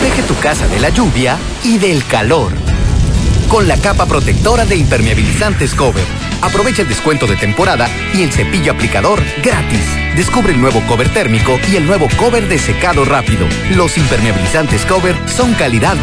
Protege tu casa de la lluvia y del calor. Con la capa protectora de impermeabilizantes Cover. Aprovecha el descuento de temporada y el cepillo aplicador gratis. Descubre el nuevo Cover térmico y el nuevo Cover de secado rápido. Los impermeabilizantes Cover son calidad